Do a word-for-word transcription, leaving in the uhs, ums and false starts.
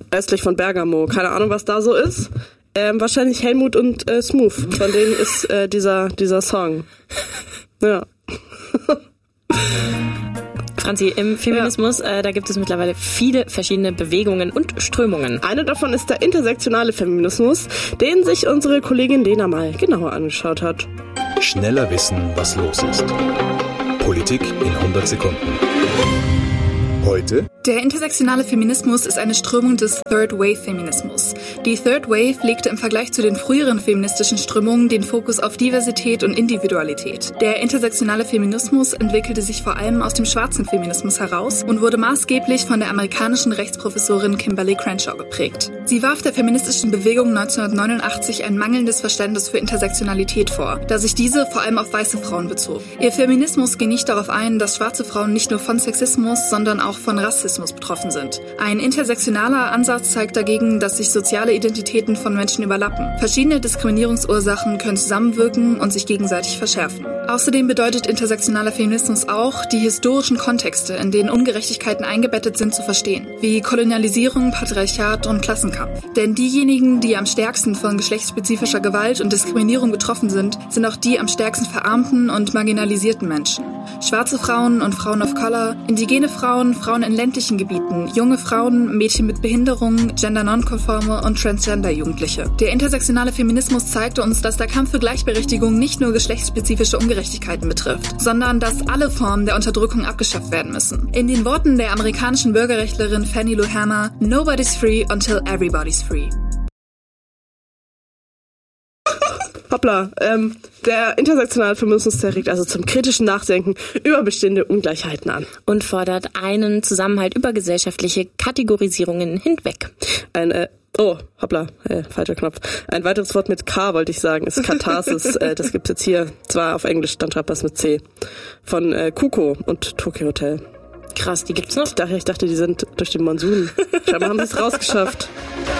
östlich von Bergamo. Keine Ahnung, was da so ist. Ähm, wahrscheinlich Helmut und äh, Smooth. Von denen ist äh, dieser, dieser Song. Ja. Franzi, im Feminismus, ja. äh, da gibt es mittlerweile viele verschiedene Bewegungen und Strömungen. Eine davon ist der intersektionale Feminismus, den sich unsere Kollegin Lena mal genauer angeschaut hat. Schneller wissen, was los ist. Politik in hundert Sekunden. Heute? Der intersektionale Feminismus ist eine Strömung des Third Wave Feminismus. Die Third Wave legte im Vergleich zu den früheren feministischen Strömungen den Fokus auf Diversität und Individualität. Der intersektionale Feminismus entwickelte sich vor allem aus dem schwarzen Feminismus heraus und wurde maßgeblich von der amerikanischen Rechtsprofessorin Kimberly Crenshaw geprägt. Sie warf der feministischen Bewegung neunzehnhundertneunundachtzig ein mangelndes Verständnis für Intersektionalität vor, da sich diese vor allem auf weiße Frauen bezog. Ihr Feminismus ging nicht darauf ein, dass schwarze Frauen nicht nur von Sexismus, sondern auch von Rassismus betroffen sind. Ein intersektionaler Ansatz zeigt dagegen, dass sich soziale Identitäten von Menschen überlappen. Verschiedene Diskriminierungsursachen können zusammenwirken und sich gegenseitig verschärfen. Außerdem bedeutet intersektionaler Feminismus auch, die historischen Kontexte, in denen Ungerechtigkeiten eingebettet sind, zu verstehen, wie Kolonialisierung, Patriarchat und Klassenkampf. Denn diejenigen, die am stärksten von geschlechtsspezifischer Gewalt und Diskriminierung betroffen sind, sind auch die am stärksten verarmten und marginalisierten Menschen. Schwarze Frauen und Frauen of Color, indigene Frauen, Frauen in ländlichen Gebieten, junge Frauen, Mädchen mit Behinderung, gender-nonkonforme und Transgender-Jugendliche. Der intersektionale Feminismus zeigte uns, dass der Kampf für Gleichberechtigung nicht nur geschlechtsspezifische Ungerechtigkeiten betrifft, sondern dass alle Formen der Unterdrückung abgeschafft werden müssen. In den Worten der amerikanischen Bürgerrechtlerin Fannie Lou Hamer, "Nobody's free until everybody's free." Hoppla, ähm, der intersektionale Feminismus, der regt also zum kritischen Nachdenken über bestehende Ungleichheiten an. Und fordert einen Zusammenhalt über gesellschaftliche Kategorisierungen hinweg. Ein, äh, oh, hoppla, äh, falscher Knopf. Ein weiteres Wort mit K, wollte ich sagen, ist Katharsis. äh, das gibt's jetzt hier, zwar auf Englisch, dann schreibt man es mit C. Von äh, Kuko und Tokyo Hotel. Krass, die gibt's noch? Ich dachte, ich dachte, die sind durch den Monsun. Scheinbar haben sie es rausgeschafft.